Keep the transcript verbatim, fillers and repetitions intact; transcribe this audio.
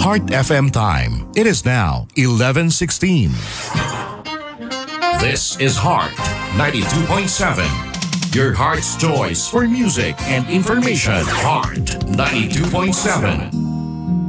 Heart F M time. It is now eleven sixteen. This is Heart ninety-two point seven. Your heart's choice for music and information. Heart ninety-two point seven.